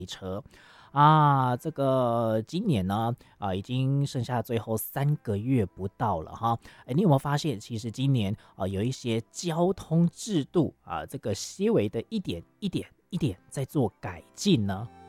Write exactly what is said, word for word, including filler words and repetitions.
车啊，这个今年呢，啊，已经剩下最后三个月不到了哈。哎，你有没有发现，其实今年啊，有一些交通制度啊，这个些微的一点一点一点在做改进呢？